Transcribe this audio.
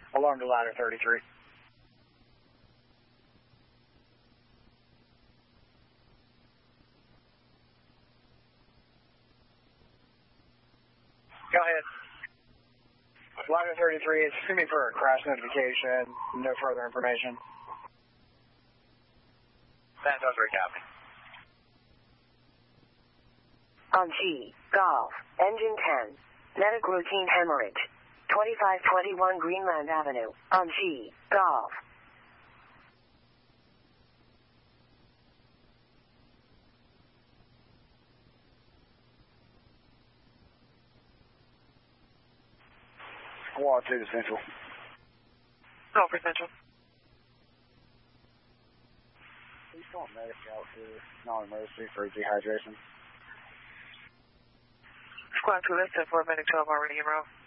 Alarm to ladder 33. Go ahead. Ladder 33 is assuming for a crash notification, no further information. Santos, recap. On G, Golf, Engine 10, medic routine hemorrhage, 2521 Greenland Avenue, on G, Golf. Squad 2 to Central. No, for Central. Please call medic out to non-emergency for dehydration. Squad 2, that's 10-4, medic 12 already in row.